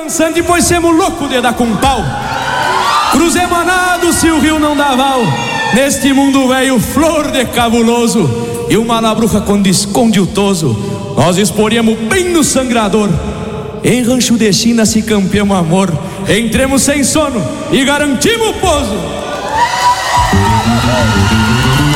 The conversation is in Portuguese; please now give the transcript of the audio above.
dançante, pois semos loucos de dar com pau. Cruzemos a nado se o rio não dá val. Neste mundo velho, flor de cabuloso. E uma labruca quando esconde o toso, nós exporíamos bem no sangrador. Em rancho de China se campeamos amor. Entremos sem sono e garantimos o pouso.